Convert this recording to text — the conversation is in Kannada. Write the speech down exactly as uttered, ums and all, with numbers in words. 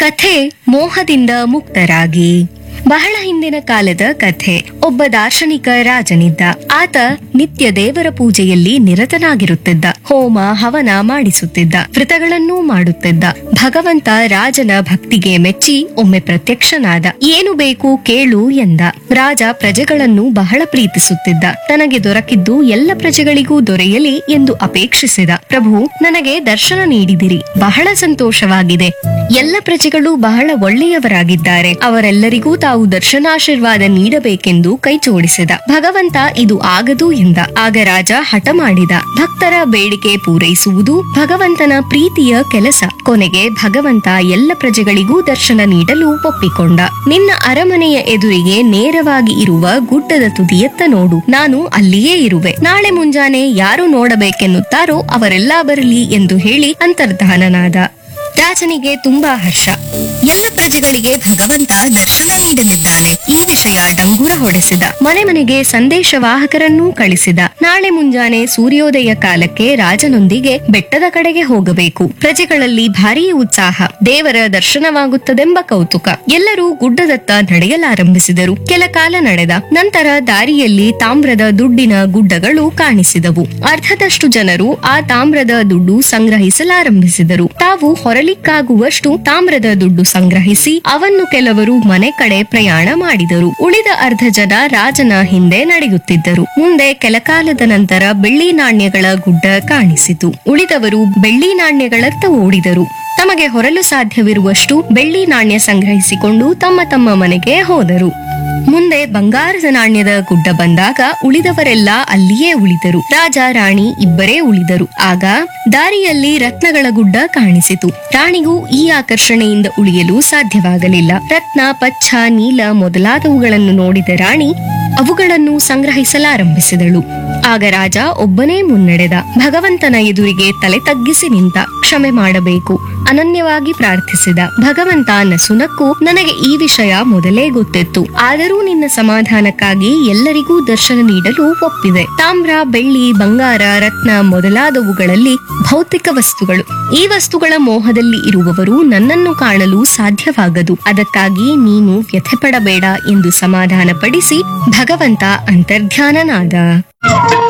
ಕಥೆ ಮೋಹದಿಂದ ಮುಕ್ತರಾಗಿ. ಬಹಳ ಹಿಂದಿನ ಕಾಲದ ಕಥೆ. ಒಬ್ಬ ದಾರ್ಶನಿಕ ರಾಜನಿದ್ದ. ಆತ ನಿತ್ಯ ದೇವರ ಪೂಜೆಯಲ್ಲಿ ನಿರತನಾಗಿರುತ್ತಿದ್ದ. ಹೋಮ ಹವನ ಮಾಡಿಸುತ್ತಿದ್ದ, ವ್ರತಗಳನ್ನೂ ಮಾಡುತ್ತಿದ್ದ. ಭಗವಂತ ರಾಜನ ಭಕ್ತಿಗೆ ಮೆಚ್ಚಿ ಒಮ್ಮೆ ಪ್ರತ್ಯಕ್ಷನಾದ. ಏನು ಬೇಕು ಕೇಳು ಎಂದ. ರಾಜ ಪ್ರಜೆಗಳನ್ನು ಬಹಳ ಪ್ರೀತಿಸುತ್ತಿದ್ದ. ತನಗೆ ದೊರಕಿದ್ದು ಎಲ್ಲ ಪ್ರಜೆಗಳಿಗೂ ದೊರೆಯಲಿ ಎಂದು ಅಪೇಕ್ಷಿಸಿದ. ಪ್ರಭು, ನನಗೆ ದರ್ಶನ ನೀಡಿದಿರಿ, ಬಹಳ ಸಂತೋಷವಾಗಿದೆ. ಎಲ್ಲ ಪ್ರಜೆಗಳು ಬಹಳ ಒಳ್ಳೆಯವರಾಗಿದ್ದಾರೆ. ಅವರೆಲ್ಲರಿಗೂ ತಾವು ದರ್ಶನಾಶೀರ್ವಾದ ನೀಡಬೇಕೆಂದು ಕೈ ಜೋಡಿಸಿದ. ಭಗವಂತ ಇದು ಆಗದು ಎಂದ. ಆಗ ರಾಜ ಹಠ ಮಾಡಿದ. ಭಕ್ತರ ಬೇಡಿಕೆ ಪೂರೈಸುವುದು ಭಗವಂತನ ಪ್ರೀತಿಯ ಕೆಲಸ. ಕೊನೆಗೆ ಭಗವಂತ ಎಲ್ಲ ಪ್ರಜೆಗಳಿಗೂ ದರ್ಶನ ನೀಡಲು ಒಪ್ಪಿಕೊಂಡ. ನಿನ್ನ ಅರಮನೆಯ ಎದುರಿಗೆ ನೇರವಾಗಿ ಇರುವ ಗುಡ್ಡದ ತುದಿಯತ್ತ ನೋಡು, ನಾನು ಅಲ್ಲಿಯೇ ಇರುವೆ. ನಾಳೆ ಮುಂಜಾನೆ ಯಾರು ನೋಡಬೇಕೆನ್ನುತ್ತಾರೋ ಅವರೆಲ್ಲಾ ಬರಲಿ ಎಂದು ಹೇಳಿ ಅಂತರ್ಧಾನನಾದ. ರಾಜನಿಗೆ ತುಂಬಾ ಹರ್ಷ. ಎಲ್ಲ ಪ್ರಜೆಗಳಿಗೆ ಭಗವಂತ ದರ್ಶನ ನೀಡಲಿದ್ದಾನೆ. ಈ ವಿಷಯ ಡಂಗುರ ಹೊಡೆಸಿದ. ಮನೆ ಮನೆಗೆ ಸಂದೇಶವಾಹಕರನ್ನೂ ಕಳಿಸಿದ. ನಾಳೆ ಮುಂಜಾನೆ ಸೂರ್ಯೋದಯ ಕಾಲಕ್ಕೆ ರಾಜನೊಂದಿಗೆ ಬೆಟ್ಟದ ಕಡೆಗೆ ಹೋಗಬೇಕು. ಪ್ರಜೆಗಳಲ್ಲಿ ಭಾರೀ ಉತ್ಸಾಹ. ದೇವರ ದರ್ಶನವಾಗುತ್ತದೆಂಬ ಕೌತುಕ. ಎಲ್ಲರೂ ಗುಡ್ಡದತ್ತ ನಡೆಯಲಾರಂಭಿಸಿದರು. ಕೆಲ ಕಾಲ ನಡೆದ ನಂತರ ದಾರಿಯಲ್ಲಿ ತಾಮ್ರದ ದುಡ್ಡಿನ ಗುಡ್ಡಗಳು ಕಾಣಿಸಿದವು. ಅರ್ಧದಷ್ಟು ಜನರು ಆ ತಾಮ್ರದ ದುಡ್ಡು ಸಂಗ್ರಹಿಸಲಾರಂಭಿಸಿದರು. ತಾವು ಹೊರಲಿಕ್ಕಾಗುವಷ್ಟು ತಾಮ್ರದ ದುಡ್ಡು ಸಂಗ್ರಹಿಸಿ ಅವನ್ನು ಕೆಲವರು ಮನೆ ಕಡೆ ಪ್ರಯಾಣ ಮಾಡಿದರು. ಉಳಿದ ಅರ್ಧ ಜನ ರಾಜನ ಹಿಂದೆ ನಡೆಯುತ್ತಿದ್ದರು. ಮುಂದೆ ಕೆಲಕಾಲದ ನಂತರ ಬೆಳ್ಳಿ ನಾಣ್ಯಗಳ ಗುಡ್ಡ ಕಾಣಿಸಿತು. ಉಳಿದವರು ಬೆಳ್ಳಿ ನಾಣ್ಯಗಳತ್ತ ಓಡಿದರು. ತಮಗೆ ಹೊರಲು ಸಾಧ್ಯವಿರುವಷ್ಟು ಬೆಳ್ಳಿ ನಾಣ್ಯ ಸಂಗ್ರಹಿಸಿಕೊಂಡು ತಮ್ಮ ತಮ್ಮ ಮನೆಗೆ ಹೋದರು. ಮುಂದೆ ಬಂಗಾರದ ನಾಣ್ಯದ ಗುಡ್ಡ ಬಂದಾಗ ಉಳಿದವರೆಲ್ಲ ಅಲ್ಲಿಯೇ ಉಳಿದರು. ರಾಜ ರಾಣಿ ಇಬ್ಬರೇ ಉಳಿದರು. ಆಗ ದಾರಿಯಲ್ಲಿ ರತ್ನಗಳ ಗುಡ್ಡ ಕಾಣಿಸಿತು. ರಾಣಿಗೂ ಈ ಆಕರ್ಷಣೆಯಿಂದ ಉಳಿಯಲು ಸಾಧ್ಯವಾಗಲಿಲ್ಲ. ರತ್ನ, ಪಚ್ಚ, ನೀಲ ಮೊದಲಾದವುಗಳನ್ನು ನೋಡಿದ ರಾಣಿ ಅವುಗಳನ್ನು ಸಂಗ್ರಹಿಸಲಾರಂಭಿಸಿದಳು. ಆಗ ರಾಜ ಒಬ್ಬನೇ ಮುನ್ನಡೆದ. ಭಗವಂತನ ಎದುರಿಗೆ ತಲೆ ತಗ್ಗಿಸಿ ನಿಂತ. ಕ್ಷಮೆ ಮಾಡಬೇಕು ಅನನ್ಯವಾಗಿ ಪ್ರಾರ್ಥಿಸಿದ. ಭಗವಂತ ನಸುನಕ್ಕು, ನನಗೆ ಈ ವಿಷಯ ಮೊದಲೇ ಗೊತ್ತಿತ್ತು. ಆದರೂ ನಿನ್ನ ಸಮಾಧಾನಕ್ಕಾಗಿ ಎಲ್ಲರಿಗೂ ದರ್ಶನ ನೀಡಲು ಒಪ್ಪಿದೆ. ತಾಮ್ರ, ಬೆಳ್ಳಿ, ಬಂಗಾರ, ರತ್ನ ಮೊದಲಾದವುಗಳಲ್ಲಿ ಭೌತಿಕ ವಸ್ತುಗಳು. ಈ ವಸ್ತುಗಳ ಮೋಹದಲ್ಲಿ ಇರುವವರು ನನ್ನನ್ನು ಕಾಣಲು ಸಾಧ್ಯವಾಗದು. ಅದಕ್ಕಾಗಿ ನೀನು ವ್ಯಥೆ ಪಡಬೇಡ ಎಂದು ಸಮಾಧಾನ ಪಡಿಸಿ ಭಗವಂತ ಅಂತರ್ಧ್ಯಾನನಾದ.